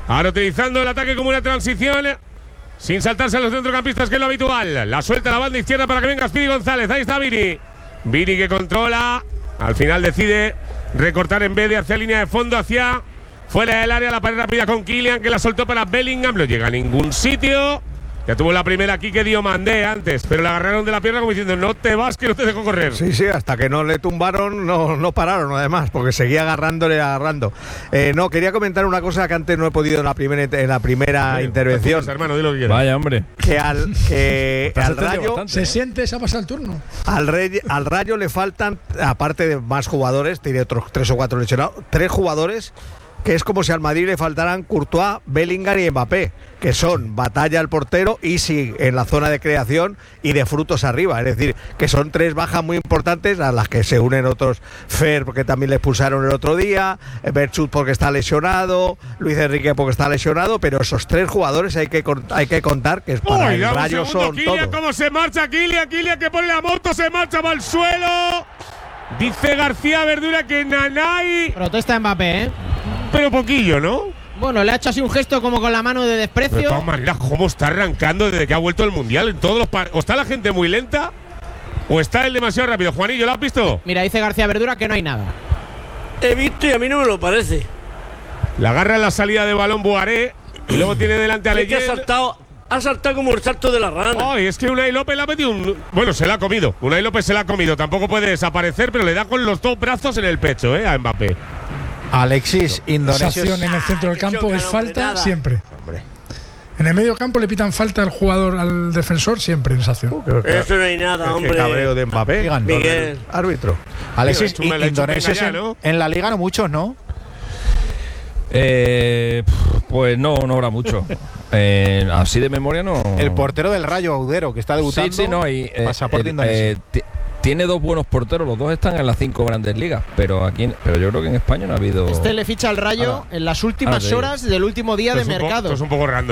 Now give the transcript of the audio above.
Ahora utilizando el ataque como una transición, sin saltarse a los centrocampistas, que es lo habitual. La suelta a la banda izquierda para que venga Speedy González. Ahí está Vini. Vini que controla. Al final decide recortar en vez de hacia línea de fondo, hacia fuera del área. La pared rápida con Kylian, que la soltó para Bellingham. No llega a ningún sitio. Ya tuvo la primera aquí que dio Mandé antes, pero le agarraron de la pierna como diciendo: no te vas, que no te dejo correr. Sí, hasta que no le tumbaron, no pararon además, porque seguía agarrando. No, quería comentar una cosa que antes no he podido en la primera intervención. Hermano, dilo que quieras. Vaya, hombre. Que al Rayo se siente, se ha pasado el turno. Al Rayo le faltan, aparte de más jugadores, tiene otros 3 o 4 lesionados, 3 jugadores que es como si al Madrid le faltaran Courtois, Bellingham y Mbappé, que son batalla al portero y sí en la zona de creación y de frutos arriba. Es decir, que son 3 bajas muy importantes a las que se unen otros. Fer, porque también le expulsaron el otro día, Berchut porque está lesionado, Luis Enrique porque está lesionado, pero esos 3 jugadores hay que contar que es para el Rayo son Kylian, todos. ¿Cómo se marcha Kylian que pone la moto, se marcha, va al suelo? Dice García Verdura que Nanay… Protesta Mbappé, ¿eh? Pero poquillo, ¿no? Bueno, le ha hecho así un gesto como con la mano de desprecio. Pero de todas maneras, ¿cómo está arrancando desde que ha vuelto el Mundial? En todos los o está la gente muy lenta o está él demasiado rápido. Juanillo, ¿lo has visto? Mira, dice García Verdura que no hay nada. He visto y a mí no me lo parece. La agarra en la salida de balón Boaré y luego tiene delante a Es que ha saltado como el salto de la rana. Ay, es que Unai López le ha metido bueno, se la ha comido. Unai López se la ha comido. Tampoco puede desaparecer, pero le da con los 2 brazos en el pecho, a Mbappé. Alexis, Indonesia. Esa acción en el centro del campo es falta siempre. Hombre. En el medio campo le pitan falta al jugador, al defensor, siempre en esa acción. Eso no hay nada, hombre. Qué cabreo de Mbappé. Miguel. Árbitro. Alexis, Tío, Indonesia ya, ¿no? en la Liga no muchos, ¿no? Pues no habrá mucho. Así de memoria no. El portero del Rayo, Audero, que está debutando. Sí, no. Y, pasaporte indonesio. tiene 2 buenos porteros, los 2 están en las 5 grandes ligas, pero yo creo que en España no ha habido… Este le ficha al Rayo en las últimas horas del último día de mercado. Esto es un poco random.